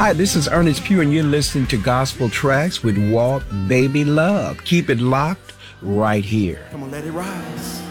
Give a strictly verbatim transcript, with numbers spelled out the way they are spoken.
Hi, this is Ernest Pugh, and you're listening to Gospel Tracks with Walt Baby Love. Keep it locked right here. Come on, let it rise.